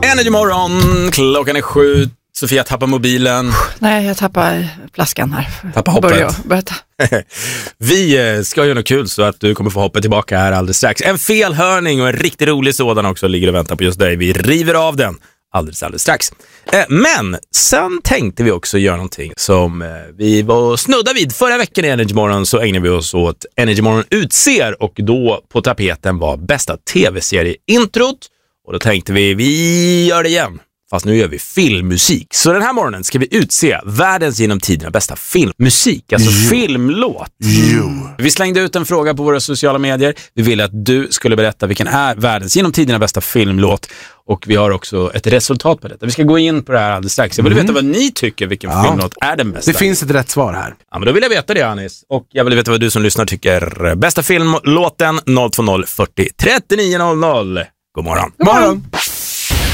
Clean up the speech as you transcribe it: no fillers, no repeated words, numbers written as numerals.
Energy morgon, klockan är 7. Sofia tappar mobilen. Nej, jag tappar flaskan här. Tappar hoppet. Berätta. Vi ska göra något kul så att du kommer få hoppet tillbaka här alldeles strax. En felhörning och en riktigt rolig sådan också ligger och väntar på just dig. Vi river av den alldeles strax. Men sen tänkte vi också göra någonting som vi var snudda vid. Förra veckan i Energy morgon så ägnade vi oss åt Energy morgon utser, och då på tapeten var bästa tv-serie-introt. Och då tänkte vi gör det igen. Fast nu gör vi filmmusik. Så den här morgonen ska vi utse världens genom tiderna bästa filmmusik. Alltså filmlåt. Vi slängde ut en fråga på våra sociala medier. Vi ville att du skulle berätta vilken är världens genom tiderna bästa filmlåt. Och vi har också ett resultat på detta. Vi ska gå in på det här alldeles strax. Jag vill veta vad ni tycker, vilken filmlåt är den bästa. Det finns ett rätt svar här. Ja, men då vill jag veta det, Anis. Och jag vill veta vad du som lyssnar tycker. Bästa filmlåten 020 40 39 00. God morgon. God morgon.